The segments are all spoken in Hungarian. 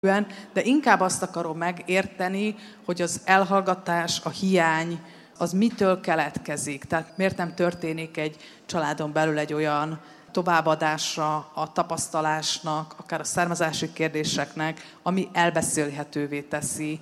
De inkább azt akarom megérteni, hogy az elhallgatás, a hiány, az mitől keletkezik. Tehát miért nem történik egy családon belül egy olyan továbbadásra a tapasztalásnak, akár a származási kérdéseknek, ami elbeszélhetővé teszi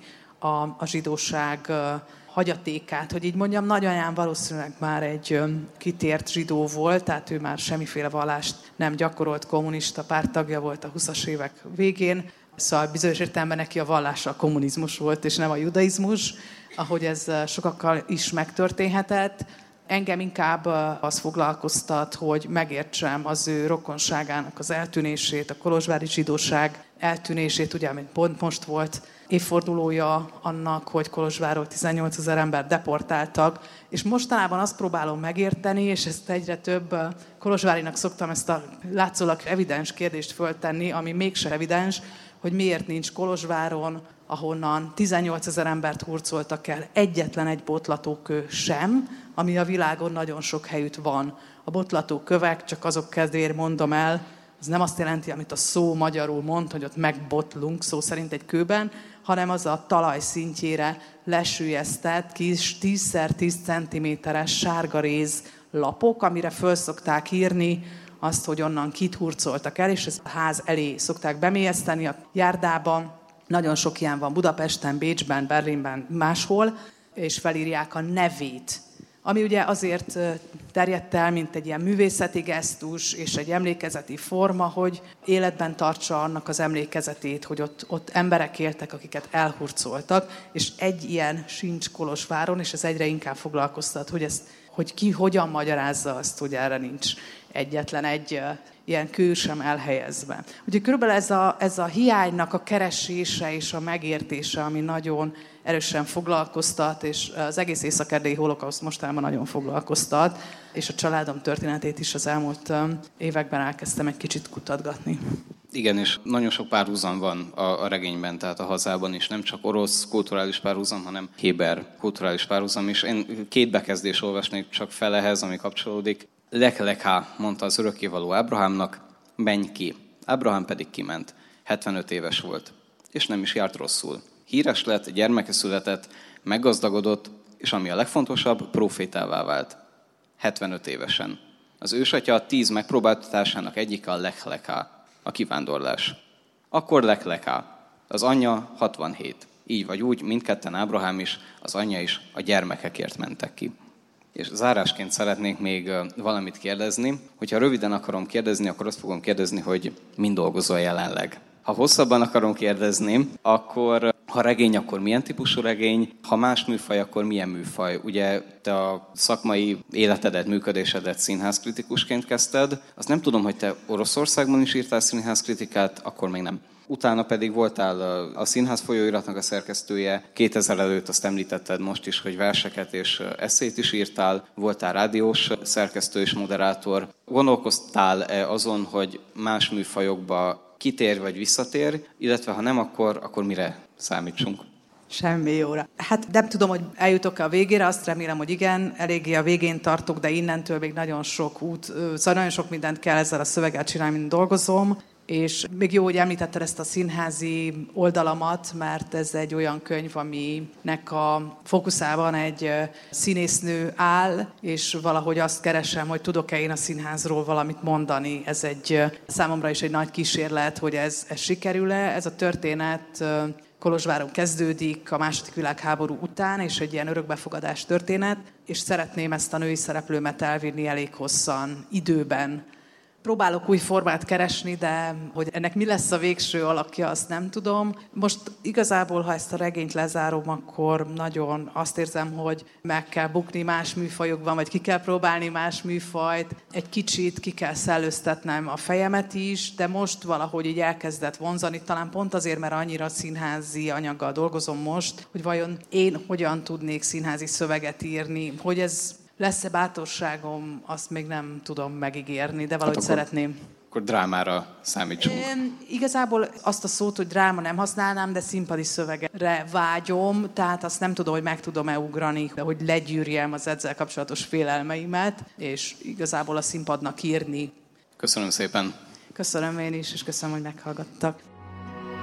a zsidóság hagyatékát. Hogy így mondjam, nagyanyám valószínűleg már egy kitért zsidó volt, tehát ő már semmiféle vallást nem gyakorolt, kommunista párttagja volt a 20-as évek végén. Szóval bizonyos értelemben neki a vallása a kommunizmus volt, és nem a judaizmus, ahogy ez sokakkal is megtörténhetett. Engem inkább az foglalkoztat, hogy megértsem az ő rokonságának az eltűnését, a kolozsvári zsidóság eltűnését, ugye, mint pont most volt évfordulója annak, hogy Kolozsvárról 18 000 ember deportáltak, és mostanában azt próbálom megérteni, és ezt egyre több kolozsvárinak szoktam ezt a látszólag evidens kérdést föltenni, ami mégse evidens, hogy miért nincs Kolozsváron, ahonnan 18 000 embert hurcoltak el, egyetlen egy botlatókő sem, ami a világon nagyon sok helyütt van. A botlatókövek, csak azok kedvéért mondom el, ez nem azt jelenti, amit a szó magyarul mond, hogy ott megbotlunk szó szerint egy kőben, hanem az a talaj szintjére lesüllyesztett kis 10x10 cm-es sárgaréz lapok, amire föl szokták írni azt, hogy onnan kit hurcoltak el, és ezt a ház elé szokták bemélyeszteni a járdában. Nagyon sok ilyen van Budapesten, Bécsben, Berlinben, máshol, és felírják a nevét. Ami ugye azért terjedt el, mint egy ilyen művészeti gesztus és egy emlékezeti forma, hogy életben tartsa annak az emlékezetét, hogy ott emberek éltek, akiket elhurcoltak, és egy ilyen sincs Kolozsváron, és ez egyre inkább foglalkoztat, hogy ki hogyan magyarázza azt, hogy erre nincs egyetlen egy ilyen kő sem elhelyezve. Úgyhogy körülbelül ez a hiánynak a keresése és a megértése, ami nagyon erősen foglalkoztat, és az egész észak-erdélyi holokauszt mostában nagyon foglalkoztat, és a családom történetét is az elmúlt években elkezdtem egy kicsit kutatgatni. Igen, és nagyon sok párhuzam van a regényben, tehát a hazában is, nem csak orosz kulturális párhuzam, hanem héber kulturális párhuzam is. Én 2 bekezdést olvasnék csak fel ehhez, ami kapcsolódik. Lek-leká, mondta az örökkévaló Ábrahámnak, menj ki. Ábrahám pedig kiment. 75 éves volt, és nem is járt rosszul. Híres lett, gyermeke született, meggazdagodott, és ami a legfontosabb, prófétává vált. 75 évesen. Az ősatya 10 megpróbáltatásának egyike a lek-leká, a kivándorlás. Akkor lek-leká, az anyja 67. Így vagy úgy, mindketten Ábrahám is, az anyja is a gyermekekért mentek ki. És zárásként szeretnék még valamit kérdezni. Hogyha röviden akarom kérdezni, akkor azt fogom kérdezni, hogy mind dolgozol jelenleg. Ha hosszabban akarom kérdezni, akkor ha regény, akkor milyen típusú regény? Ha más műfaj, akkor milyen műfaj? Ugye te a szakmai életedet, működésedet színházkritikusként kezdted. Azt nem tudom, hogy te Oroszországban is írtál színházkritikát, akkor még nem. Utána pedig voltál a Színház folyóiratnak a szerkesztője. 2000 előtt azt említetted most is, hogy verseket és esszét is írtál. Voltál rádiós szerkesztő és moderátor. Gondolkoztál azon, hogy más műfajokba kitér vagy visszatér, illetve ha nem, akkor mire számítsunk? Semmi jóra. Hát nem tudom, hogy eljutok-e a végére, azt remélem, hogy igen, eléggé a végén tartok, de innentől még nagyon sok út, szóval nagyon sok mindent kell ezzel a szöveggel csinálni, mint dolgozom. És még jó, hogy említetted ezt a színházi oldalamat, mert ez egy olyan könyv, aminek a fókuszában egy színésznő áll, és valahogy azt keresem, hogy tudok-e én a színházról valamit mondani. Ez egy számomra is egy nagy kísérlet, hogy ez sikerül-e. Ez a történet Kolozsváron kezdődik a II. Világháború után, és egy ilyen örökbefogadás történet, és szeretném ezt a női szereplőmet elvinni elég hosszan, időben. Próbálok új formát keresni, de hogy ennek mi lesz a végső alakja, azt nem tudom. Most igazából, ha ezt a regényt lezárom, akkor nagyon azt érzem, hogy meg kell bukni más műfajokban, vagy ki kell próbálni más műfajt. Egy kicsit ki kell szellőztetnem a fejemet is, de most valahogy így elkezdett vonzani, talán pont azért, mert annyira színházi anyaggal dolgozom most, hogy vajon én hogyan tudnék színházi szöveget írni, hogy ez lesz-e bátorságom, azt még nem tudom megígérni, de valahogy szeretném. Akkor drámára számítsunk. Igazából azt a szót, hogy dráma nem használnám, de színpadi szövegre vágyom, tehát azt nem tudom, hogy meg tudom-e ugrani, hogy legyűrjem az ezzel kapcsolatos félelmeimet, és igazából a színpadnak írni. Köszönöm szépen. Köszönöm én is, és köszönöm, hogy meghallgattak.